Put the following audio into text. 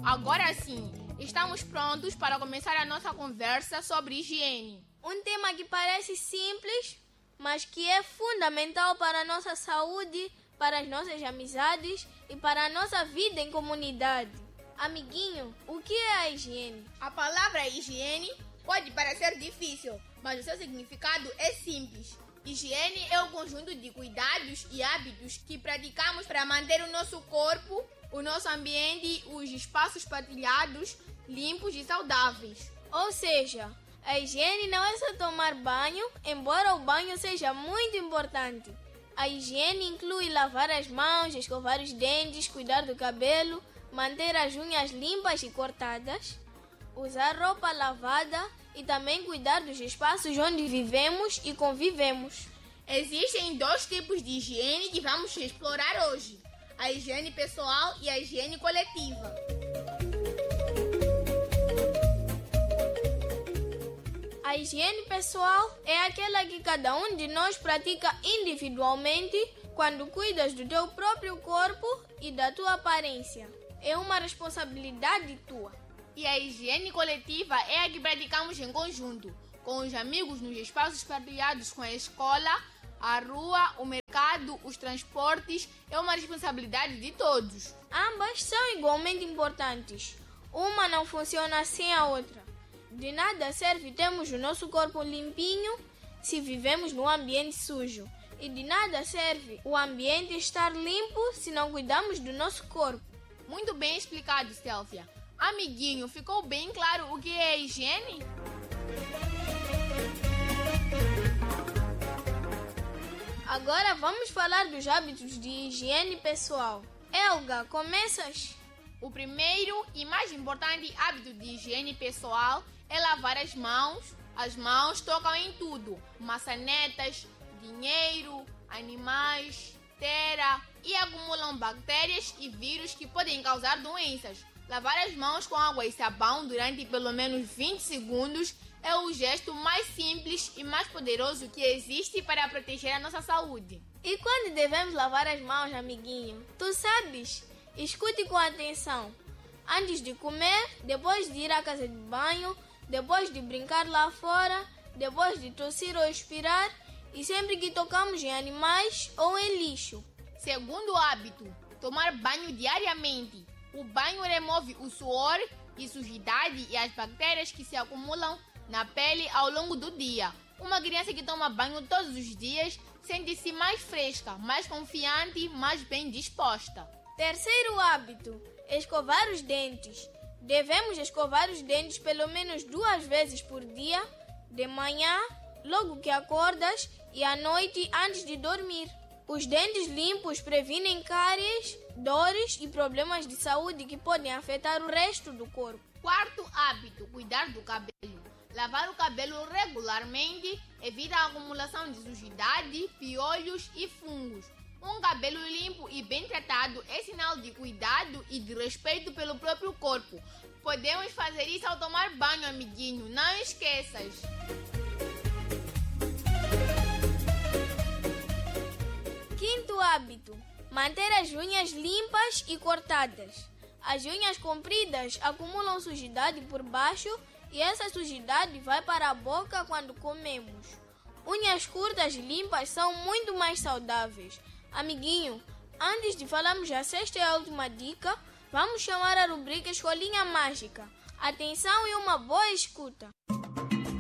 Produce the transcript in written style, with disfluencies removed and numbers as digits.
Agora sim, estamos prontos para começar a nossa conversa sobre higiene. Um tema que parece simples, mas que é fundamental para a nossa saúde, para as nossas amizades e para a nossa vida em comunidade. Amiguinho, o que é a higiene? A palavra higiene pode parecer difícil, mas o seu significado é simples. Higiene é o conjunto de cuidados e hábitos que praticamos para manter o nosso corpo, o nosso ambiente, os espaços partilhados, limpos e saudáveis. Ou seja, a higiene não é só tomar banho, embora o banho seja muito importante. A higiene inclui lavar as mãos, escovar os dentes, cuidar do cabelo, manter as unhas limpas e cortadas, usar roupa lavada e também cuidar dos espaços onde vivemos e convivemos. Existem dois tipos de higiene que vamos explorar hoje: a higiene pessoal e a higiene coletiva. A higiene pessoal é aquela que cada um de nós pratica individualmente quando cuidas do teu próprio corpo e da tua aparência. É uma responsabilidade tua. E a higiene coletiva é a que praticamos em conjunto, com os amigos nos espaços partilhados com a escola, a rua, o mercado, os transportes. É uma responsabilidade de todos. Ambas são igualmente importantes. Uma não funciona sem a outra. De nada serve termos o nosso corpo limpinho se vivemos num ambiente sujo. E de nada serve o ambiente estar limpo se não cuidamos do nosso corpo. Muito bem explicado, Stelvia. Amiguinho, ficou bem claro o que é higiene? Agora vamos falar dos hábitos de higiene pessoal. Elga, começas? O primeiro e mais importante hábito de higiene pessoal é lavar as mãos. As mãos tocam em tudo: maçanetas, dinheiro, animais, terra, e acumulam bactérias e vírus que podem causar doenças. Lavar as mãos com água e sabão durante pelo menos 20 segundos é o gesto mais simples e mais poderoso que existe para proteger a nossa saúde. E quando devemos lavar as mãos, amiguinho? Tu sabes? Escute com atenção. Antes de comer, depois de ir à casa de banho, depois de brincar lá fora, depois de tossir ou expirar e sempre que tocamos em animais ou em lixo. Segundo hábito, tomar banho diariamente. O banho remove o suor e sujidade e as bactérias que se acumulam na pele ao longo do dia. Uma criança que toma banho todos os dias sente-se mais fresca, mais confiante, mais bem disposta. Terceiro hábito, escovar os dentes. Devemos escovar os dentes pelo menos 2 vezes por dia, de manhã, logo que acordas, e à noite antes de dormir. Os dentes limpos previnem cáries, dores e problemas de saúde que podem afetar o resto do corpo. Quarto hábito, cuidar do cabelo. Lavar o cabelo regularmente evita a acumulação de sujidade, piolhos e fungos. Um cabelo limpo e bem tratado é sinal de cuidado e de respeito pelo próprio corpo. Podemos fazer isso ao tomar banho, amiguinho, não esqueças! Quinto hábito, manter as unhas limpas e cortadas. As unhas compridas acumulam sujidade por baixo e essa sujidade vai para a boca quando comemos. Unhas curtas e limpas são muito mais saudáveis. Amiguinho, antes de falarmos a sexta e a última dica, vamos chamar a rubrica Escolinha Mágica. Atenção e uma boa escuta.